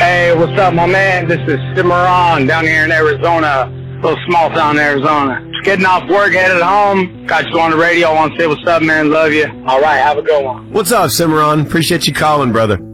Hey, what's up, my man? This is Cimarron down here in Arizona, little small town Arizona. Just getting off work, headed home. Got you on the radio. I want to say what's up, man. Love you. All right, have a good one. What's up, Cimarron? Appreciate you calling, brother.